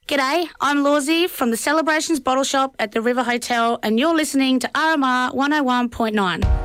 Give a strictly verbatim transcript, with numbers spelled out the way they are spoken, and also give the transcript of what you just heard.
G'day, I'm Lawsy from the Celebrations Bottle Shop at the River Hotel, and you're listening to R M R one oh one point nine.